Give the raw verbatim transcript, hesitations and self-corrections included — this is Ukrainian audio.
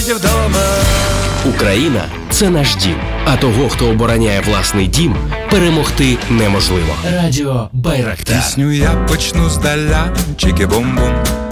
завжди вдома. Україна – це наш дім. А того, хто обороняє власний дім, перемогти неможливо. Радіо Байрактар. Пісню я почну здаля, чики-бум-бум.